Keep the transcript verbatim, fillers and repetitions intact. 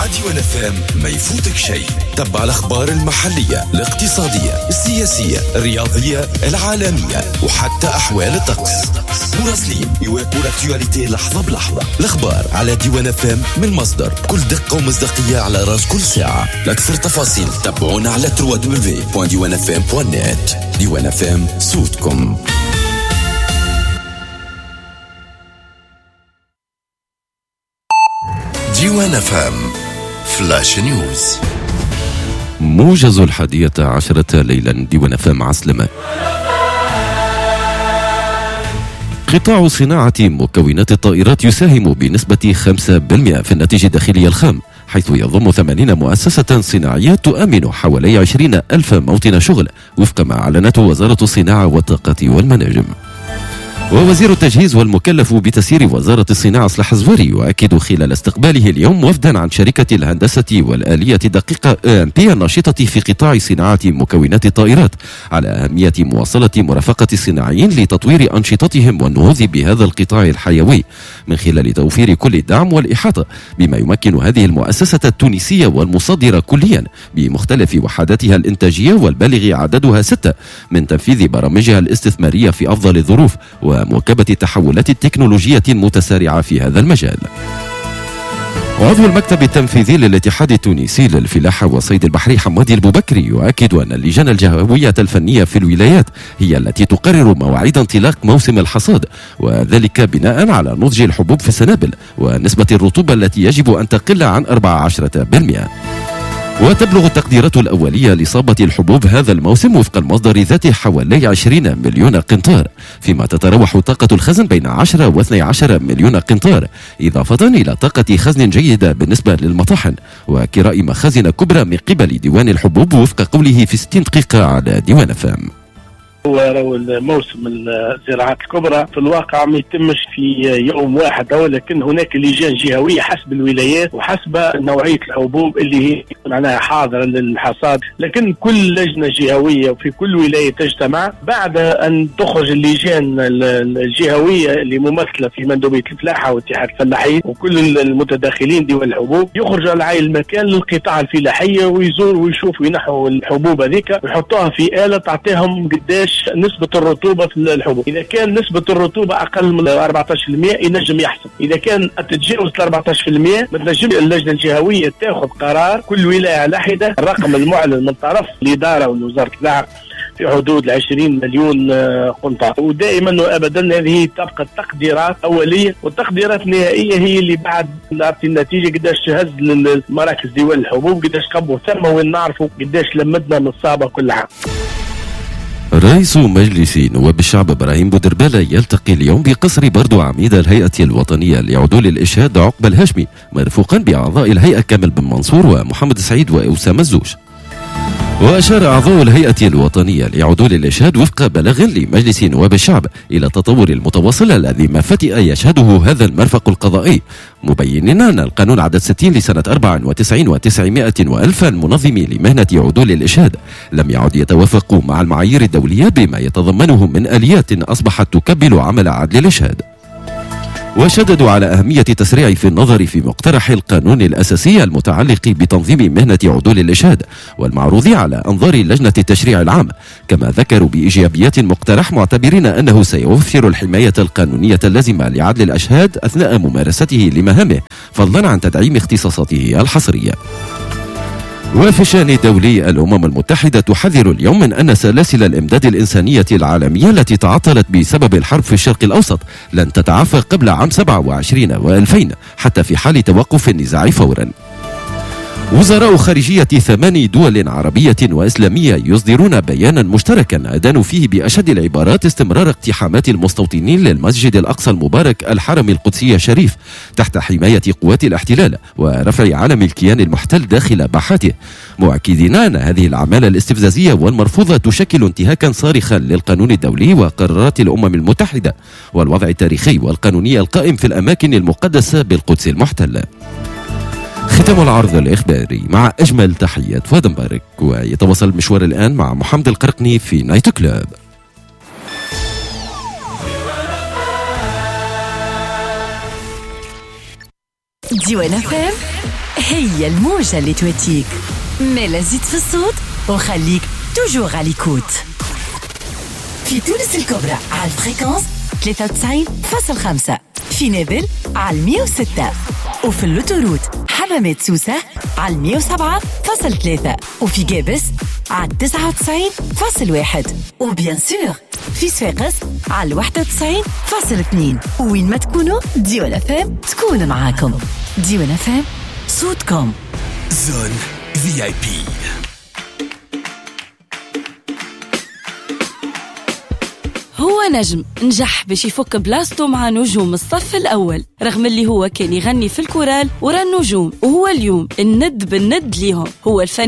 ديوان اف ام ما يفوتك شيء. تبع الأخبار المحلية، الاقتصادية، السياسية، الرياضية، العالمية، وحتى أحوال الطقس. مراسلين يواكبوا الاكتواليتي لحظة بلحظة. الأخبار على ديوان اف ام من مصدر بكل دقة ومصداقية على راس كل ساعة. لأكثر تفاصيل تابعونا على دبليو دبليو دبليو دوت ديوان اف ام دوت نت. ديوان اف ام، صوتكم. ديوان اف ام فلاش نيوز. موجز الحادية عشرة ليلا. ديوان اف ام عسلمة. قطاع صناعة مكونات الطائرات يساهم بنسبة خمسة بالمئة في الناتج الداخلي الخام، حيث يضم ثمانين مؤسسة صناعية تؤمن حوالي عشرين ألف موطن شغل، وفق ما أعلنته وزارة الصناعة والطاقة والمناجم. ووزير التجهيز والمكلف بتسيير وزارة الصناعة صلاح الزواري يؤكد خلال استقباله اليوم وفدا عن شركة الهندسة والآلية الدقيقة إم بي الناشطة في قطاع صناعة مكونات الطائرات على أهمية مواصلة مرافقة الصناعيين لتطوير أنشطتهم والنهوض بهذا القطاع الحيوي من خلال توفير كل الدعم والإحاطة، بما يمكن هذه المؤسسة التونسية والمصدرة كليا بمختلف وحداتها الإنتاجية والبالغ عددها ستة من تنفيذ برامجها الاستثمارية في أفضل الظروف ومواكبة التحولات التكنولوجية المتسارعة في هذا المجال. عضو المكتب التنفيذي للاتحاد التونسي للفلاحة والصيد البحري حمادي البوبكري يؤكد أن اللجان الجهوية الفنية في الولايات هي التي تقرر مواعيد انطلاق موسم الحصاد، وذلك بناء على نضج الحبوب في السنابل ونسبة الرطوبة التي يجب أن تقل عن أربعة عشر بالمئة. وتبلغ التقديرات الأولية لإصابة الحبوب هذا الموسم وفق المصدر ذاته حوالي عشرين مليون قنطار، فيما تتراوح طاقة الخزن بين عشرة واثني عشر مليون قنطار، إضافة إلى طاقة خزن جيدة بالنسبة للمطاحن وكراء مخازن كبرى من قبل ديوان الحبوب وفق قوله في ستين دقيقة على ديوان اف ام. هو الموسم الزراعات الكبرى في الواقع ما يتمش في يوم واحد، ولكن هناك لجان جهوية حسب الولايات وحسب نوعية الحبوب اللي هي معناها حاضرة للحصاد، لكن كل لجنة جهوية وفي كل ولاية تجتمع بعد أن تخرج اللجان الجهوية اللي ممثلة في مندوبية الفلاحة واتحاد الفلاحين وكل المتداخلين ديوان الحبوب، يخرجوا على عين المكان للقطاع الفلاحية ويزور ويشوف وينحوا الحبوب هذيك ويحطوها في آلة تعطيهم قداش نسبة الرطوبة في الحبوب. إذا كان نسبة الرطوبة أقل من أربعة عشر بالمئة ينجم يحسب، إذا كان تتجاوز أربعة عشر بالمئة بتنجم اللجنة الجهوية تأخذ قرار كل ولاية على حدة الرقم المعلن من طرف الإدارة ووزارة الزراعة في حدود العشرين مليون قنطار. ودائما وأبدا هذه تبقى التقديرات أولية، والتقديرات النهائية هي اللي بعد نعطي النتيجة قداش تهز للمراكز ديوان الحبوب قداش قبوا ثم وين نعرفوا قداش لمدنا من الصابة كل عام. رئيس مجلس نواب الشعب إبراهيم بودربالة يلتقي اليوم بقصر بردو عميد الهيئة الوطنية لعدول الإشهاد عقبة الهاشمي مرفوقا بأعضاء الهيئة كامل بن منصور ومحمد سعيد وأسامة الزوج. وأشار أعضاء الهيئة الوطنية لعدول الإشهاد وفق بلاغ لمجلس نواب الشعب إلى التطور المتواصل الذي ما فتئ يشهده هذا المرفق القضائي، مبينين أن القانون عدد ستين لسنة أربعة وتسعين وتسعمائة وألف المنظم لمهنة عدول الإشهاد لم يعد يتوافق مع المعايير الدولية بما يتضمنه من آليات أصبحت تكبل عمل عدل الإشهاد. وشددوا على أهمية التسريع في النظر في مقترح القانون الأساسي المتعلق بتنظيم مهنة عدول الإشهاد والمعروض على أنظار لجنة التشريع العام، كما ذكروا بإيجابيات المقترح معتبرين أنه سيوفر الحماية القانونية اللازمة لعدل الأشهاد أثناء ممارسته لمهامه فضلا عن تدعيم اختصاصاته الحصرية. وفي الشأن الدولي، الأمم المتحدة تحذر اليوم من أن سلاسل الإمداد الإنسانية العالمية التي تعطلت بسبب الحرب في الشرق الأوسط لن تتعافى قبل عام سبعة وعشرين وألفين حتى في حال توقف النزاع فورا. وزراء خارجية ثمان دول عربية وإسلامية يصدرون بيانا مشتركا أدانوا فيه بأشد العبارات استمرار اقتحامات المستوطنين للمسجد الأقصى المبارك الحرم القدسي الشريف تحت حماية قوات الاحتلال ورفع علم الكيان المحتل داخل باحاته، مؤكدين أن هذه الأعمال الاستفزازية والمرفوضة تشكل انتهاكا صارخا للقانون الدولي وقرارات الأمم المتحدة والوضع التاريخي والقانوني القائم في الأماكن المقدسة بالقدس المحتلة. ختام العرض الإخباري مع أجمل تحيات فؤاد مبارك، ويتواصل المشوار الآن مع محمد القرقني في نايت كلوب. ديوان اف ام هي الموجة اللي توتيك، مالا زيد في الصوت وخليك توجور على ليكوت. في تونس الكبرى على الفريكونس ثلاثة وتسعين فاصل خمسة، في نابل على مية وستة، وفي اللوتوروت حمامات سوسة على مية وسبعة فاصل ثلاثة، وفي جابس على تسعة وتسعين فاصل واحد، وبيان سور في صفاقس على واحد وتسعين فاصل اثنين. وين ما تكونوا ديوان اف ام تكون معاكم. ديوان اف ام صوتكم. زون في اي بي. هو نجم نجح باش يفك بلاصتو مع نجوم الصف الأول، رغم اللي هو كان يغني في الكورال ورا النجوم، وهو اليوم الند بالند ليهم. هو الفنان